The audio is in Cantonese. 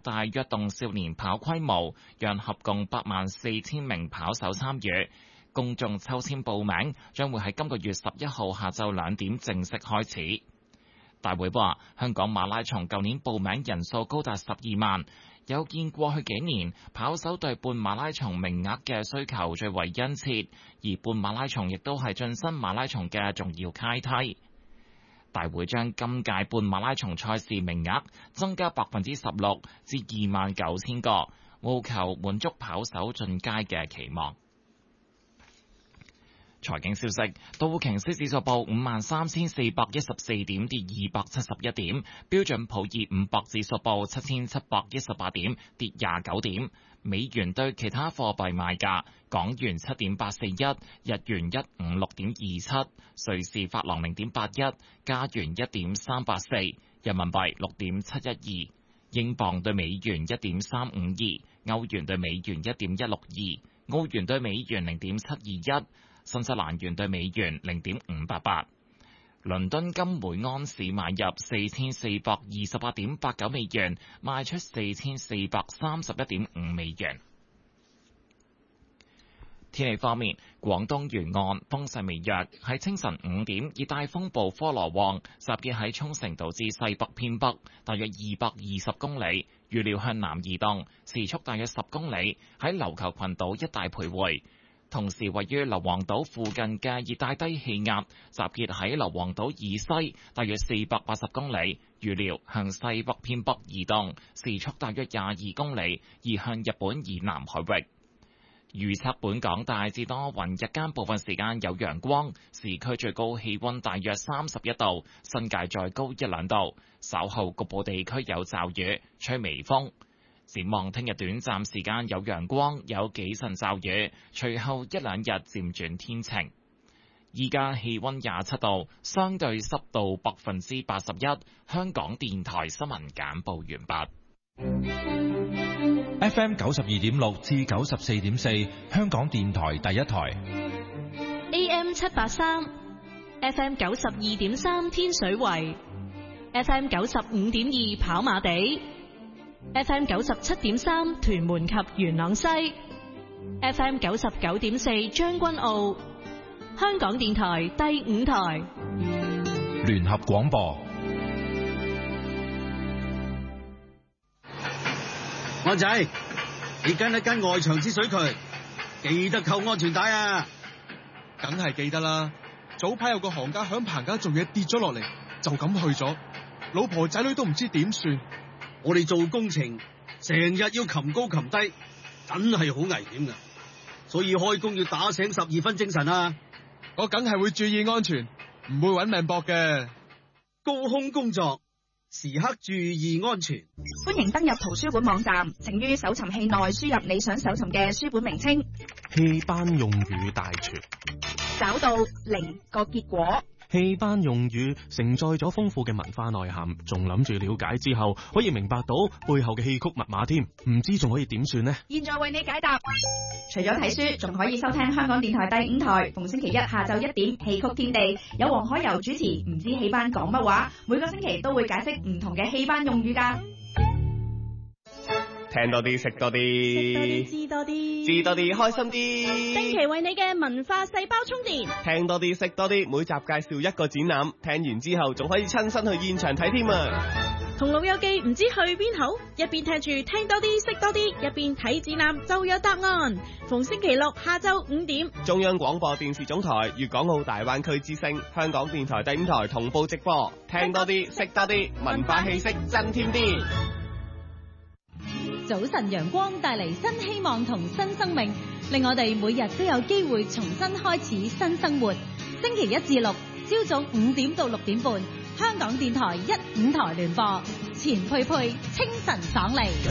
大躍動少年跑規模，讓合共84000名跑手參與。公眾抽籤報名將會喺今個月11號下晝2點正式開始。大會話，香港馬拉松舊年報名人數高達12萬，有見過去幾年跑手對半馬拉松名額嘅需求最為殷切，而半馬拉松亦都係晉身馬拉松嘅重要階梯。大會將今屆半馬拉松賽事名額增加16%至29000個，務求滿足跑手進階嘅期望。財經消息，道瓊斯指數報53414點，跌271點；標準普爾500指數報7718點，跌29點。美元對其他貨幣賣價：港元7.841，日元156.27，瑞士法郎0.81，加元1.384，人民幣6.712，英鎊對美元1.352，歐元對美元1.162，澳元對美元0.721。新西蘭元對美元0.588，倫敦金每安士買入4428.89美元，賣出4431.5美元。天氣方面，廣東沿岸風勢微弱，喺清晨5點，熱帶風暴科羅旺集結喺沖繩島之西北偏北，大約220公里，預料向南移動，時速大約10公里，喺琉球群島一帶徘徊。同時，位於硫磺島附近嘅熱帶低氣壓集結喺硫磺島以西，大約480公里，預料向西北偏北移動，時速大約22公里，移向日本以南海域。預測本港大致多雲，日間部分時間有陽光，市區最高氣溫大約31度，新界再高1-2度。稍後局部地區有驟雨，吹微風。展望聽日短暫時間有陽光，有幾陣驟雨，隨後1-2日漸轉天晴。依家氣溫27度，相對濕度81%。香港電台新聞簡報完畢。 FM 92.6至94.4，香港電台第一台。 AM 783 ，FM 92.3天水圍 ，FM 95.2跑馬地。FM 97.3屯門及元朗西 ，FM 99.4將軍澳，香港電台第5台聯合廣播。 安仔，你跟一跟外牆之水渠，記得扣安全帶啊！ 梗係記得啦。早排有個行家響棚架做嘢跌咗落嚟，就咁去咗，老婆仔女都唔知點算。 我哋做工程成日要擒高擒低，真係好危險噶，所以開工要打醒12分精神啊！ 我梗係會注意安全，唔會搵命搏嘅。 高空工作，時刻注意安全。 歡迎登入圖書館網站，請於搜尋器內輸入你想搜尋嘅書本名稱。 戲班用語大全， 找到0個結果。 戲班用語承載咗豐富嘅文化內涵，仲諗住了解之後可以明白到背後嘅戲曲密碼添，唔知仲可以點算呢？ 現在為你解答。除咗睇書，仲可以收聽香港電台第5台，逢星期一下晝1點戲曲天地，有黃海柔主持。唔知戲班講乜話，每個星期都會解釋唔同嘅戲班用語㗎。 聽多啲，識多啲， 知多啲， 知多啲，開心啲。 定期為你嘅文化細胞充電。 聽多啲，識多啲，每集介紹一個展覽，聽完之後仲可以親身去現場睇添啊！ 同老友記唔知去邊好，一邊聽住聽多啲，識多啲，一邊睇展覽就有答案。逢星期六下晝5點， 中央廣播電視總台粵港澳大灣區之聲，香港電台第5台同步直播。聽多啲，識多啲，文化氣息增添啲。 早晨陽光帶嚟新希望同新生命，令我哋每日都有機會重新開始新生活。星期1至6，朝早5點到6點半，香港電台1、5台聯播，錢佩佩清晨爽利。